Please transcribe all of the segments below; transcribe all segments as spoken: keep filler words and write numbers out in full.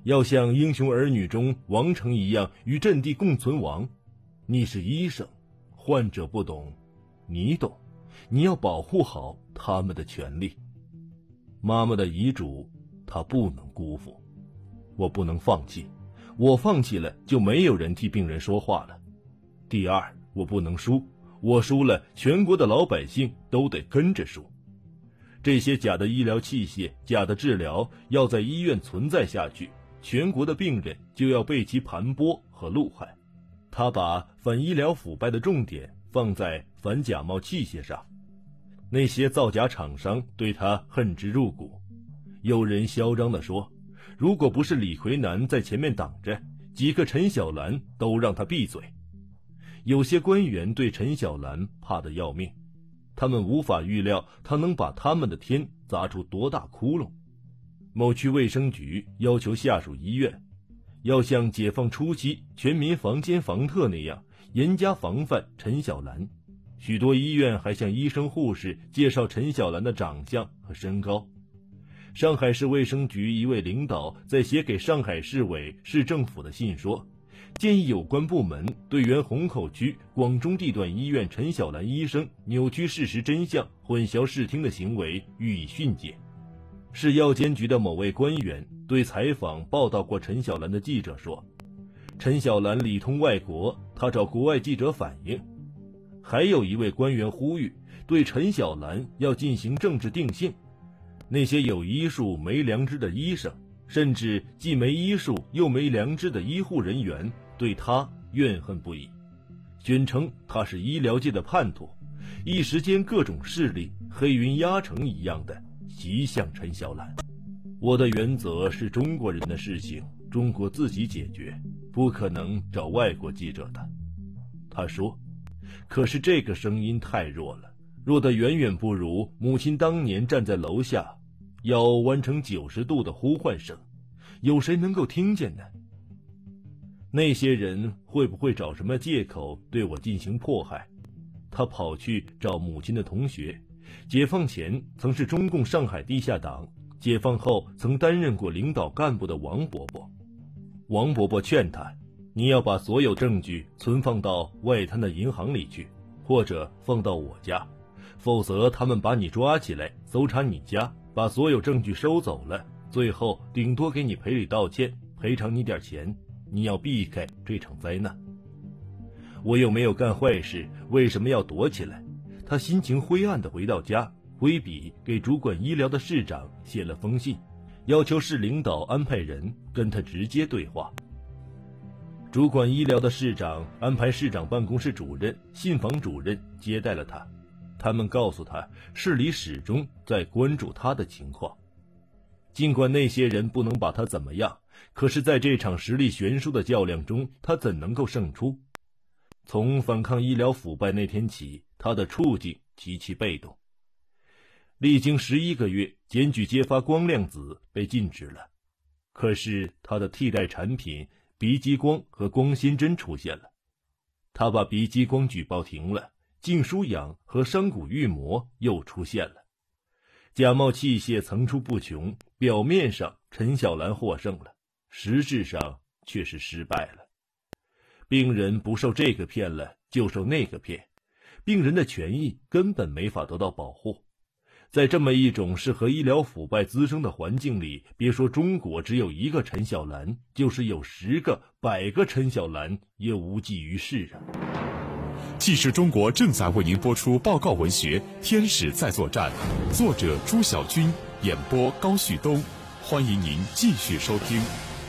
要像英雄儿女中王成一样与阵地共存亡。你是医生，患者不懂，你懂，你要保护好他们的权利。妈妈的遗嘱，她不能辜负。我不能放弃，我放弃了就没有人替病人说话了。第二，我不能输，我输了，全国的老百姓都得跟着输。这些假的医疗器械、假的治疗要在医院存在下去，全国的病人就要被其盘剥和戮害。他把反医疗腐败的重点放在反假冒器械上，那些造假厂商对他恨之入骨。有人嚣张地说，如果不是李逵南在前面挡着，几个陈小兰都让他闭嘴。有些官员对陈小兰怕得要命，他们无法预料他能把他们的天砸出多大窟窿。某区卫生局要求下属医院要像解放初期全民防奸防特那样严加防范陈小兰。许多医院还向医生护士介绍陈小兰的长相和身高。上海市卫生局一位领导在写给上海市委市政府的信说，建议有关部门对原虹口区广中地段医院陈小兰医生扭曲事实真相、混淆视听的行为予以训诫。市药监局的某位官员对采访报道过陈小兰的记者说，陈小兰里通外国，他找国外记者反映。还有一位官员呼吁对陈小兰要进行政治定性。那些有医术没良知的医生，甚至既没医术又没良知的医护人员对他怨恨不已，宣称他是医疗界的叛徒。一时间各种势力黑云压城一样的袭向陈小兰。我的原则是中国人的事情中国自己解决，不可能找外国记者的。他说，可是这个声音太弱了，弱得远远不如母亲当年站在楼下腰弯成九十度的呼唤声，有谁能够听见呢？那些人会不会找什么借口对我进行迫害？他跑去找母亲的同学，解放前曾是中共上海地下党，解放后曾担任过领导干部的王伯伯。王伯伯劝他，你要把所有证据存放到外滩的银行里去，或者放到我家，否则他们把你抓起来搜查你家，把所有证据收走了，最后顶多给你赔礼道歉，赔偿你点钱，你要避开这场灾难。我又没有干坏事，为什么要躲起来？他心情灰暗地回到家，挥笔给主管医疗的市长写了封信，要求市领导安排人跟他直接对话。主管医疗的市长安排市长办公室主任、信访主任接待了他，他们告诉他，市里始终在关注他的情况。尽管那些人不能把他怎么样，可是在这场实力悬殊的较量中，他怎能够胜出？从反抗医疗腐败那天起，他的处境极其被动。历经十一个月，检举揭发光量子被禁止了，可是他的替代产品鼻激光和光纤针出现了。他把鼻激光举报停了，净舒氧和商骨愈膜又出现了。假冒器械层出不穷，表面上陈小兰获胜了，实质上却是失败了。病人不受这个骗了，就受那个骗，病人的权益根本没法得到保护。在这么一种适合医疗腐败滋生的环境里，别说中国只有一个陈小兰，就是有十个、百个陈小兰也无济于事啊。 纪实中国正在为您播出报告文学《天使在作战》，作者朱晓军，演播高旭东，欢迎您继续收听。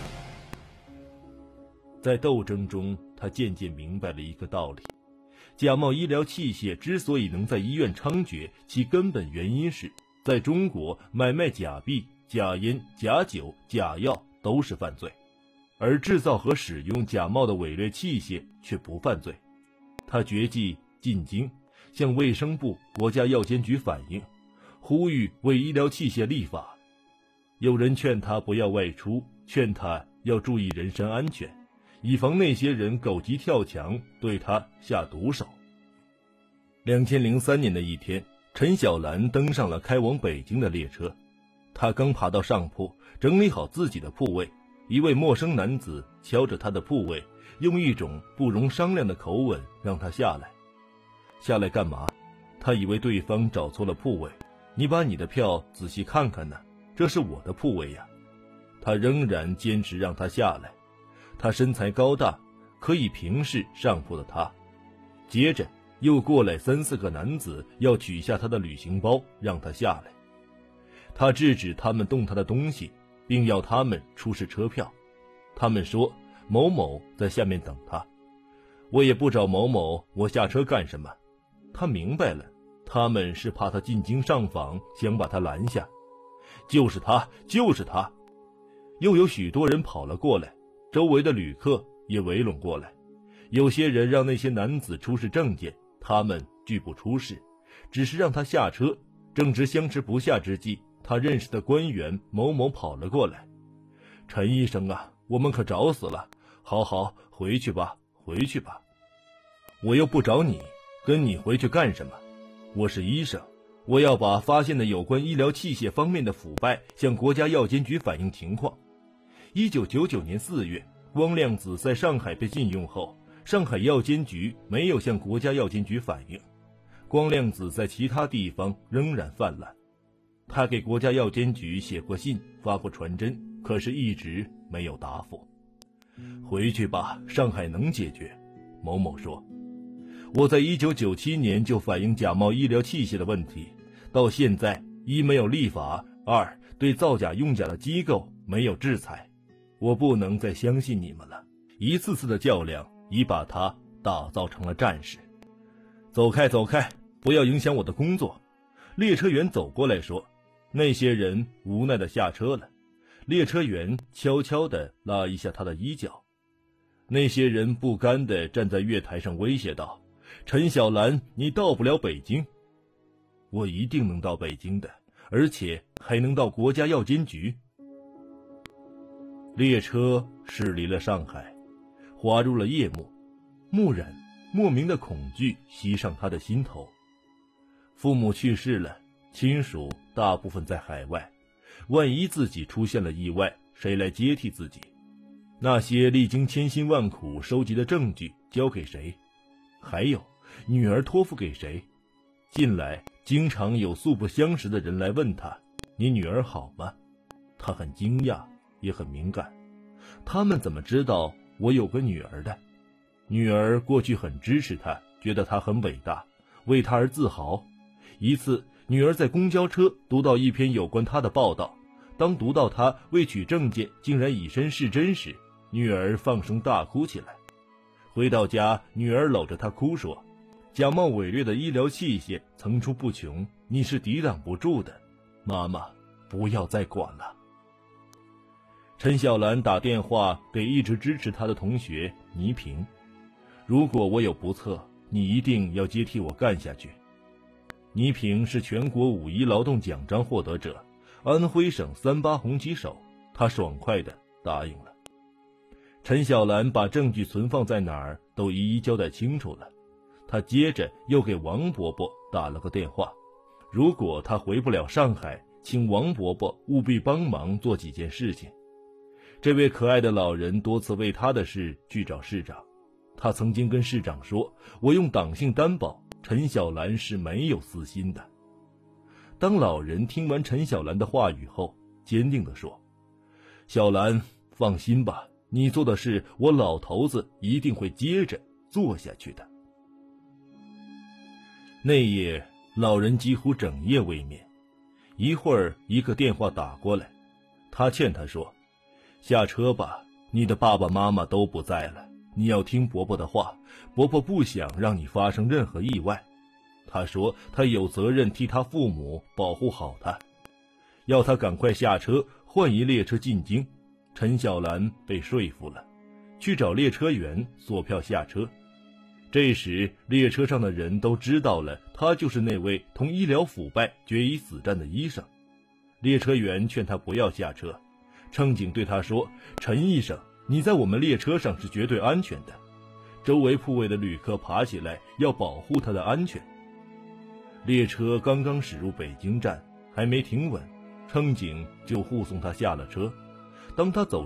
在斗争中，他渐渐明白了一个道理：假冒医疗器械之所以能在医院猖獗，其根本原因是在中国买卖假币、假烟、假酒、假药都是犯罪，而制造和使用假冒的伪劣器械却不犯罪。他决计进京，向卫生部、国家药监局反映，呼吁为医疗器械立法。有人劝他不要外出，劝他要注意人身安全，以防那些人狗急跳墙对他下毒手。两千零三年的一天，陈小兰登上了开往北京的列车。她刚爬到上铺，整理好自己的铺位， 一位陌生男子敲着他的铺位，用一种不容商量的口吻让他下来。下来干嘛？他以为对方找错了铺位。你把你的票仔细看看呢，这是我的铺位呀。他仍然坚持让他下来。他身材高大，可以平视上铺的他。接着又过来三四个男子要取下他的旅行包，让他下来。他制止他们动他的东西，并要他们出示车票。他们说某某在下面等他。我也不找某某，我下车干什么？他明白了，他们是怕他进京上访，想把他拦下。就是他，就是他！又有许多人跑了过来，周围的旅客也围拢过来。有些人让那些男子出示证件，他们拒不出示，只是让他下车。正值相持不下之际，他认识的官员某某跑了过来。陈医生啊，我们可找死了！好好，回去吧，回去吧。我又不找你，跟你回去干什么？我是医生，我要把发现的有关医疗器械方面的腐败向国家药监局反映情况。一九九九年四月，光量子在上海被禁用后，上海药监局没有向国家药监局反映，光量子在其他地方仍然泛滥。他给国家药监局写过信，发过传真，可是一直没有答复。回去吧，上海能解决。某某说，我在一九九七年就反映假冒医疗器械的问题，到现在一没有立法，二对造假用假的机构没有制裁，我不能再相信你们了。一次次的较量已把他打造成了战士。走开走开，不要影响我的工作。列车员走过来说。那些人无奈地下车了，列车员悄悄地拉一下他的衣角。那些人不甘地站在月台上威胁道，陈小兰，你到不了北京。我一定能到北京的，而且还能到国家药监局。列车驶离了上海，滑入了夜幕。蓦然莫名的恐惧袭上他的心头。父母去世了，亲属大部分在海外，万一自己出现了意外，谁来接替自己？那些历经千辛万苦收集的证据交给谁？还有，女儿托付给谁？近来经常有素不相识的人来问他，你女儿好吗？他很惊讶，也很敏感。他们怎么知道我有个女儿的？女儿过去很支持他，觉得他很伟大，为他而自豪。一次女儿在公交车读到一篇有关他的报道，当读到他为取证件竟然以身试针时，女儿放声大哭起来。回到家，女儿搂着他哭说，假冒伪劣的医疗器械层出不穷，你是抵挡不住的，妈妈不要再管了。陈小兰打电话给一直支持她的同学倪萍，如果我有不测，你一定要接替我干下去。倪萍是全国五一劳动奖章获得者，安徽省三八红旗手，她爽快地答应了。陈小兰把证据存放在哪儿都一一交代清楚了。她接着又给王伯伯打了个电话，如果他回不了上海，请王伯伯务必帮忙做几件事情。这位可爱的老人多次为他的事去找市长，他曾经跟市长说，我用党性担保陈小兰是没有私心的。当老人听完陈小兰的话语后，坚定地说，小兰，放心吧，你做的事我老头子一定会接着做下去的。那夜老人几乎整夜未眠，一会儿一个电话打过来，他劝他说，下车吧，你的爸爸妈妈都不在了，你要听伯伯的话，伯伯不想让你发生任何意外。他说他有责任替他父母保护好他，要他赶快下车，换一列车进京。陈小兰被说服了，去找列车员索票下车。这时列车上的人都知道了，他就是那位同医疗腐败决一死战的医生。列车员劝他不要下车，乘警对他说，陈医生，你在我们列车上是绝对安全的，周围铺位的旅客爬起来要保护他的安全。列车刚刚驶入北京站，还没停稳，乘警就护送他下了车。当他走